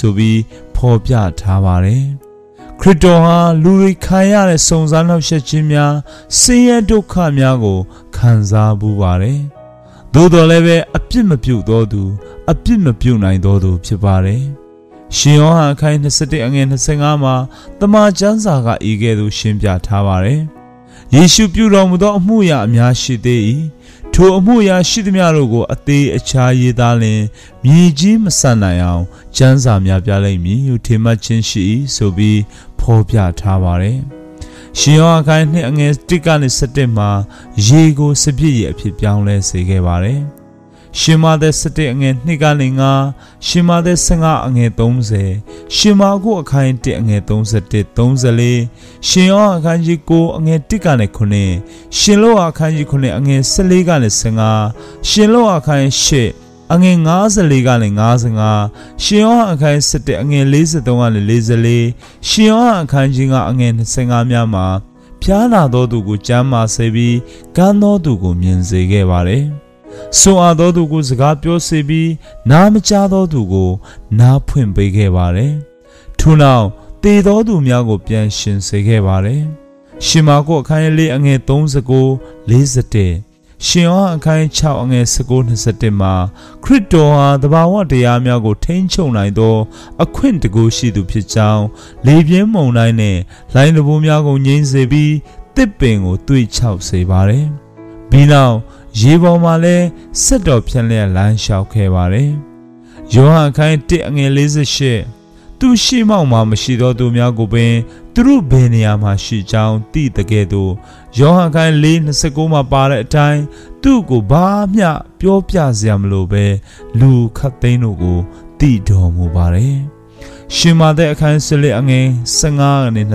ဆိုပြီးဖော်ပြထားပါတယ်ခရစ်တော်ဟာလူတွေခံရတဲ့စုံစမ်းနှောက်ယှက်ခြင်းများဆင်းရဲဒုက္ခများကိုခံစားပူပါတယ်သို့တော်လည်းပဲအပြစ်မပြုသောသူအပြစ်မပြုနိုင်သောသူဖြစ်ပါတယ်ရှင်ယောဟန်အခန်း21အငယ်25မှာတမန်ကျမ်းစာကဤကဲ့သို့ရှင်းပြထားပါတယ်ယေရှုပြုတော်မူသောအမှုရာအများရှိသေး၏ထိုအမှုရာရှိသမျှတို့ကိုအသေးအခြားရေးသားလင်မြေကြီးမဆန်နိုင်အောင်ကျမ်းစာများပြလိမ့်မည်ဟုထင်မှတ်ခြင်းရှိ၏ဆိုပြီးဖော်ပြထားပါတယ်ရှင်ယောဟန်အခန်း2အငယ်1ကနေ7မှာရေကိုစပြည့်ရအဖြစ်ပြောင်းလဲစေခဲ့ပါတယ်ရှင်မာသက်7အငယ်2ကနေ9ရှင်မာသက်15အငယ်30ရှင်မာကုအခန်း1အငယ်31 34ရှင်ယောဟန်အခန်းကြီး9အငယ်1ကနေ9ရှင်လောအခန်းကြီး9အငယ်14ကနေ15ရှင်လောအခန်း8အငယ်54ကနေ55ရှင်ယောဟန်အခန်း7အငယ်43ကနေ44ရှင်ယောဟန်အခန်းကြီး9အငယ်25များမှာဖျားနာသောသူကိုကျမ်းမာစေပြီးကန်းသောသူကိုမြင်စေခဲ့ပါတယ်ဆိုအားသောသူကိုစကားပြောစေပြီးနားမကြားသောသူကိုနားဖွင့်ပေးခဲ့ပါတယ်ထို့နောက်တေသောသူများကိုပြန်ရှင်စေခဲ့ပါတယ်ရှင်မာကုအခန်း4အငယ်39 41ရှင်ယောဟန်အခန်း6အငယ်19 21မှာခရစ်တော်ဟာတဘာဝတရားများကိုထိန်းချုပ်နိုင်သောအခွင့်တကူရှိသူဖြစ်ကြောင်းလေပြင်းမုန်တိုင်းနဲ့လိုင်းတဘိုးများကိုငြိမ်းစေပြီးတစ်ပင်ကိုတွေးချောက်စေပါတယ်ပြီးနောက်ရေပေါ်မှာလည်းဆက်တော်ဖြန့်လျက်လမ်းလျှောက်ခဲ့ပါတယ်ယောဟန်အခန်း1အငယ်48သူရှိမောက်မှာမရှိသောသူများကိုပင်သူတို့ဘယ်နေရာမှာရှိကြောင်းသိတဲ့ကဲ့သို့ယောဟန်အခန်း4:29မှာပါတဲ့အတိုင်းသူ့ကိုဘာမျှပြောပြစရာမလိုပဲလူခတ်သိန်းတို့ကိုသိတော်မူပါတယ်ရှင်မာသက်အခန်း14အငယ်15ကနေ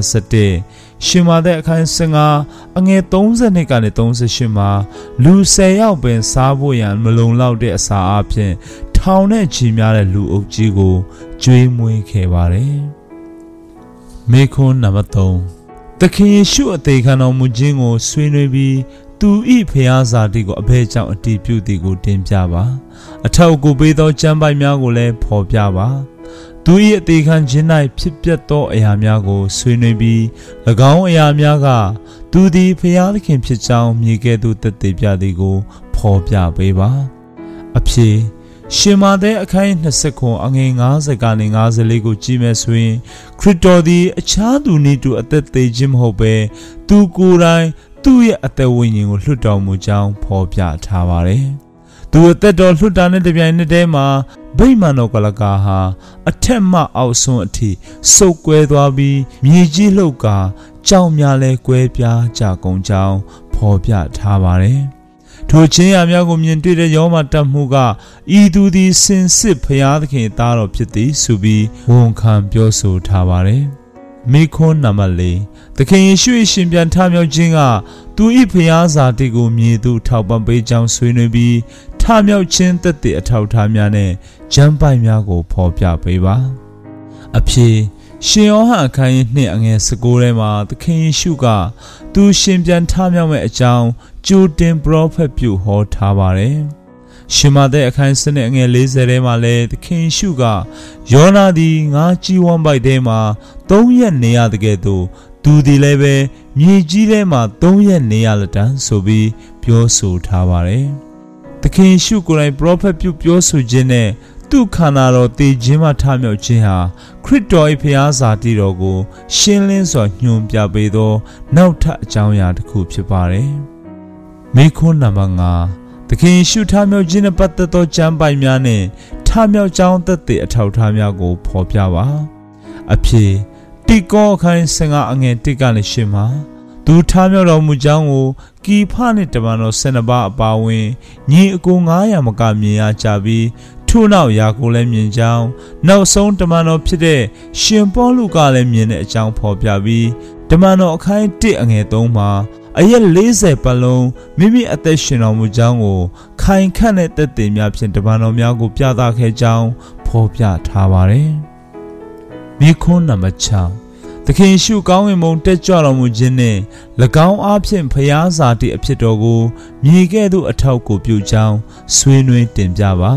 21ရှင်မာသက်အခန်း15အငယ်32ကနေ38မှာလူ10ယောက်ပင်စားဖို့ရန်မလုံလောက်တဲ့အစာအဖြစ်ထောင်နဲ့ချီများတဲ့လူအုပ်ကြီးကိုကျွေးမွေးခဲ့ပါတယ်မေခွန်းနံပါတ်3သခင်ယေရှုအသေးခံတော်မူခြင်းကိုဆွေးနွေးပြီးသူဤဖျားစာတိကိုအဘဲကြောင့်အတည်ပြုသည်ကိုတင်ပြပါအထောက်အကူပေးသောကျမ်းပိုက်များကိုလည်းဖော်ပြပါသူ၏အသေးခံခြင်း၌ဖြစ်ပျက်သောအရာများကိုဆွေးနွေးပြီး၎င်းအရာများကသူသည်ဖျားသခင်ဖြစ်ကြောင်းမြေကဲ့သို့သက်သေပြသည်ကိုဖော်ပြပေးပါအဖြေရှင်မာသက်အခန်း29အငယ်50ကနေ54ကိုကြည့်မယ်ဆိုရင်ခရစ်တော်သည်အခြားသူနည်းတူအသက်သေးခြင်းမဟုတ်ဘဲသူကိုယ်တိုင်သူ့ရဲ့အသက်ဝိညာဉ်ကိုလွှတ်တော်မူကြောင်းဖော်ပြထားပါတယ်သူအသက်တော်လွှတ်တာနဲ့တပြိုင်နက်တည်းမှာဗိမာန်တော်ကလကာဟာအထက်မှအောက်ဆုံးအထိစုပ်ကွဲသွားပြီးမြေကြီးလှုပ်ကာကြောင်များလဲကွဲပြားကြကုန်ကြောင်းဖော်ပြထားပါတယ်ထိုချင်းရာများကိုမြင်တွေ့တဲ့ယောမတတ်မှုကဤသူသည်စင်စစ်ဖျားသခင်သားတော်ဖြစ်သည်ဆိုပြီးဝန်ခံပြောဆိုထားပါတယ်မိခွန်းနံပါတ်4သခင်ယေရှု၏ရှင်ပြန်ထမြောက်ခြင်းကသူ၏ဖျားစာတိကိုမြည်သူထောက်ပံ့ပေးကြောင်းဆွေးနွေးပြီးထမြောက်ခြင်းသက်သေအထောက်ထားများနဲ့ကျမ်းပိုက်များကိုဖော်ပြပေးပါအဖြေရှင်ယောဟန်အခန်း2အငယ်19ထဲမှာသခင်ယေရှုကသူရှင်ပြန်ထမြောက်မဲ့အကြောင်းကြိုတင်ပရောဖက်ပြုဟောထားပါတယ်ရှင်မာသက်အခန်း7အငယ်40ထဲမှာလည်းသခင်ယေရှုကယောနာသည်ငါကြီးဝမ်းပိုက်ထဲမှာ3ရက်နေရတဲ့ကဲ့သို့သူသည်လည်းပဲမြေကြီးထဲမှာ3ရက်နေရလက်တန်းဆိုပြီးပြောဆိုထားပါတယ်သခင်ယေရှုကိုယ်တိုင်ပရောဖက်ပြုပြောဆိုခြင်းနဲ့သူခန္ဓာတော်တည်ခြင်းမှထမြောက်ခြင်းဟာခရစ်တော်၏ဖျားစာတိတော်ကိုရှင်းလင်းစွာညွှန်ပြပေးသောနောက်ထပ်အကြောင်းအရာတစ်ခုဖြစ်ပါတယ်မိခွန်းနံပါတ်5သခင်ယေရှုထမြောက်ခြင်းနဲ့ပတ်သက်သောကျမ်းပိုက်များနဲ့ထမြောက်ကြောင်းသက်သေအထောက်အထားများကိုဖော်ပြပါအဖြေတိကောအခန်း15အငယ်1ကနေ8မှာသူထမြောက်တော်မူကြောင်းကိုကီဖနှင့်တမန်တော်12ပါးအပါအဝင်ညီအကို900မကမြင်ရကြပြီးထို့နောက်ယာကိုလည်းမြင်ကြောင်းနောက်ဆုံးတမန်တော်ဖြစ်တဲ့ရှင်ပေါလုကလည်းမြင်တဲ့အကြောင်းဖော်ပြပြီးတမန်တော်အခန်း1အငယ်3မှာအရက်40ပတ်လုံးမိမိအသက်ရှင်တော်မူကြောင်းကိုခိုင်ခန့်တဲ့သက်သေများဖြင့်တမန်တော်များကိုပြသခဲ့ကြောင်းဖော်ပြထားပါတယ်မိခွန်းနံပါတ်6သခင်ရှုကောင်းဝင်မုံတက်ကြွတော်မူခြင်းနှင့်၎င်းအားဖြင့်ဖျားစာတိအဖြစ်တော်ကိုမြေကဲ့သို့အထောက်ကိုပြုကြောင်းဆွေးနွေးတင်ပြပါ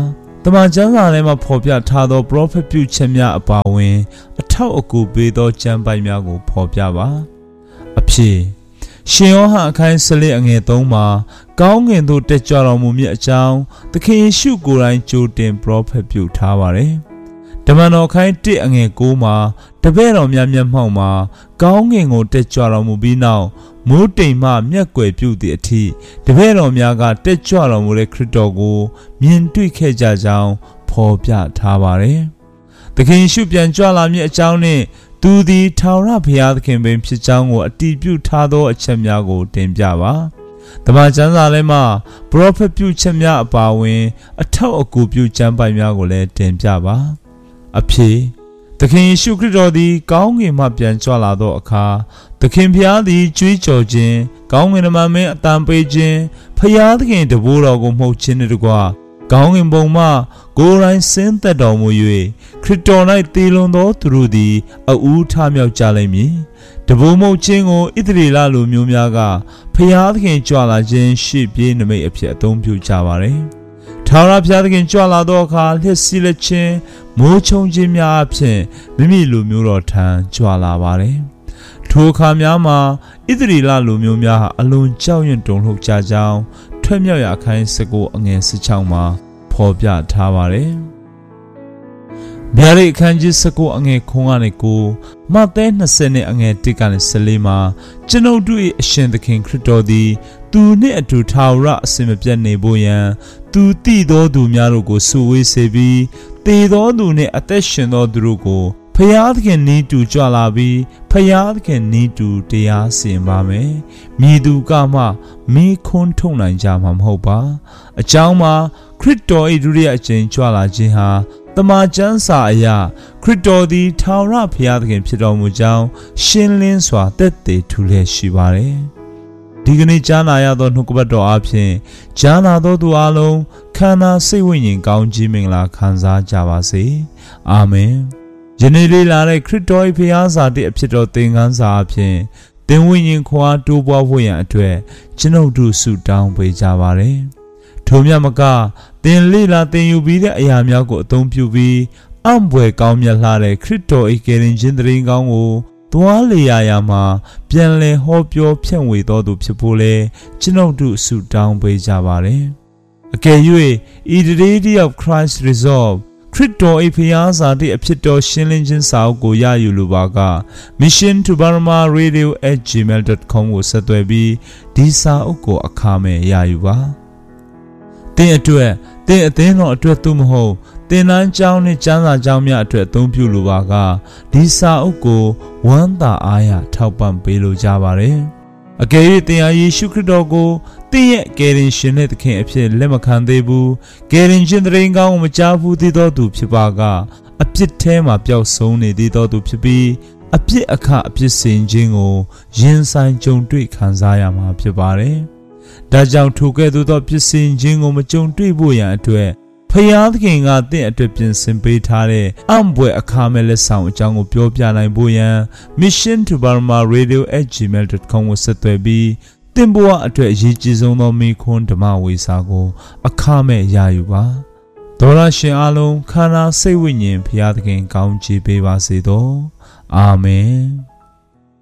တမန်ကျမ်းစာထဲမှာဖော်ပြထားသော prophet ပြုချက်များအပါအဝင်အထောက်အကူပေးသောကျမ်းပိုက်များကိုဖော်ပြပါအဖြစ်ရှင်ယောဟန်အခန်း14အငယ်3မှာကောင်းကင်သို့တက်ကြွတော်မူမည်အကြောင်းသခင်ယေရှုကိုယ်တိုင်ကြိုတင် prophet ပြုထားပါတယ်ဓမ္မတော်ခိုင်း1အငယ်9မှာတပည့်တော်များမျက်မှောက်မှာကောင်းကင်ကိုတက်ကြွတော်မူပြီးနောက်မိုးတိမ်မှမျက်ကွယ်ပြုသည့်အထိတပည့်တော်များကတက်ကြွတော်မူတဲ့ခရစ်တော်ကိုမြင်တွေ့ခဲ့ကြကြောင်းဖော်ပြထားပါတယ်။သခင်ယေရှုပြန်ကြွလာမည့်အကြောင်းနှင့်သူသည်ထာဝရဘုရားသခင်ပင်ဖြစ်ကြောင်းကိုအတည်ပြုထားသောအချက်များကိုတင်ပြပါ။တမန်ကျမ်းစာထဲမှာ prophet ပြုချက်များအပါအဝင်အထောက်အကူပြုကျမ်းပိုက်များကိုလည်းတင်ပြပါ။အဖြစ်သခင်ယေရှုခရစ်တော်သည်ကောင်းကင်မှပြန်ကြွလာသောအခါသခင်ဘုရားသည်ကြွေးကြော်ခြင်းကောင်းကင်တမန်မင်းအတန်ပေးခြင်းဘုရားသခင်တဘိုးတော်ကိုမှုတ်ခြင်းတို့ကကောင်းကင်ဘုံမှကိုယ်တိုင်ဆင်းသက်တော်မူ၍ခရစ်တော်၌တည်လွန်သောသူတို့သည်အဦးထမြောက်ကြလိမ့်မည်တဘိုးမှုတ်ခြင်းကိုဣသရေလလူမျိုးများကဘုရားသခင်ကြွလာခြင်းရှေ့ပြေးနမိတ်အဖြစ်အသုံးပြုကြပါသည်ထာဝရဘုရားသခင်ကြွလာသောအခါလှည့်စီးလက်ခြင်းမိုးချုံခြင်းများအဖြစ်မိမိလူမျိုးတော်ထံကြွလာပါတယ်ထိုအခါများမှာဣသရေလလူမျိုးများဟာအလွန်ကြောက်ရွံ့တုန်လှုပ်ကြကြောင်းထွက်မြောက်ရာအခန်း19အငယ်16မှာဖော်ပြထားပါတယ်။ဗျာဒိတ်အခန်းကြီး19အငယ်9ကနေ9မဿဲ20နဲ့အငယ်1ကနေ14မှာကျွန်ုပ်တို့၏အရှင်သခင်ခရစ်တော်သည်သူနှင့်အတူထာဝရအစဉ်မပြတ်နေဖို့ရန်သူတည်သောသူများတို့ကိုစုဝေးစေပြီးတည်သောသူနှင့်အသက်ရှင်သောသူတို့ကိုဖျားသခင်နီးတူကြွလာပြီးဖျားသခင်နီးတူတရားစီရင်ပါမယ်။မြည်သူကမှမိခွန်းထုတ်နိုင်ကြမှာမဟုတ်ပါ။အကြောင်းမှာခရစ်တော်၏ဒုတိယအကြိမ်ကြွလာခြင်းဟာတမန်ကျမ်းစာအရခရစ်တော်သည်ထာဝရဘုရားသခင်ဖြစ်တော်မူကြောင်းရှင်းလင်းစွာသက်သေထူလျက်ရှိပါတယ်။ဒီကနေ့ကြားနာရသောနှုတ်ကပတ်တော်အပြင်ကြားနာသောသူအလုံးခန္ဓာစိတ်ဝိညာဉ်ကောင်းကြီးမင်္ဂလာခံစားကြပါစေ။အာမင်။ယနေ့လေးလာတဲ့ခရစ်တော်၏ဖခင်စာတည်းအဖြစ်တော်သင်ခန်းစာအဖြစ်သင်ဝိညာဉ်ခွာတိုးပွားဖို့ရန်အတွက်ကျွန်ုပ်တို့ဆုတောင်းပေးကြပါရစေ။ထို့မြတ်မကသင်လေးလာသင်ယူပြီးတဲ့အရာများကိုအသုံးပြုပြီးအံ့ဖွယ်ကောင်းမြတ်လှတဲ့ခရစ်တော်၏ကယ်တင်ခြင်းတရင်ကောင်းကိုသွားလေရာမှာပြန်လည်ဟောပြောဖြန့်ဝေတော်သူဖြစ်ဖို့လဲကျွန်ုပ်တို့ဆုတောင်းပေးကြပါရစေ။အကယ်၍ in the day of Christ resolveခရစ်တော်၏ဖခင်စာတည်းအဖြစ်တော်ရှင်းလင်းခြင်းစာအုပ်ကိုရယူလိုပါက mission to Burma radio@gmail.com ကိုဆက်သွယ်ပြီးဒီစာအုပ်ကိုအခမဲ့ရယူပါသင်အတွက်သင်အသင်းတော်အတွက်သို့မဟုတ်သင်တန်းကျောင်းနဲ့ကျမ်းစာကျောင်းများအတွက်အသုံးပြုလိုပါကဒီစာအုပ်ကိုဝမ်းသာအားရထောက်ပံ့ပေးလိုကြပါရယ်အကယ်၍သင်ဟာယေရှုခရစ်တော်ကိုသင်ရဲ့ကယ်တင်ရှင်နဲ့သခင်အဖြစ်လက်မခံသေးဘူးကယ်တင်ရှင်တရင်ကောင်းကိုမကြားဘူးသေးသောသူဖြစ်ပါကအပြစ်ထဲမှာပျောက်ဆုံးနေသေးသောသူဖြစ်ပြီးအပြစ်အခအပြစ်စင်ခြင်းကိုရင်ဆိုင်ကြုံတွေ့ခံစားရမှာဖြစ်ပါတယ်ဒါကြောင့်ထိုကဲ့သို့သောပြစ်စင်ခြင်းကိုမကြုံတွေ့ဖို့ရန်အတွက်ဖယားသခင်ကတင့်အတွက်ပြင်ဆင်ပေးထားတဲ့အံ့ဘွယ်အခါမဲ့လက်ဆောင်အကြောင်းကိုပြောပြနိုင်ဖို့ရန် mission to Burma radio@gmail.com ကိုဆက်သွယ်ပြီးသင်ဘဝအတွက်အရေးကြီးဆုံးသောမိခွန်းဓမ္မဝေစာကိုအခမဲ့ရယူပါဒေါရရှင်အားလုံးခန္ဓာစိတ်ဝိညာဉ်ဖယားသခင်ကောင်းချီးပေးပါစေသောအာမင်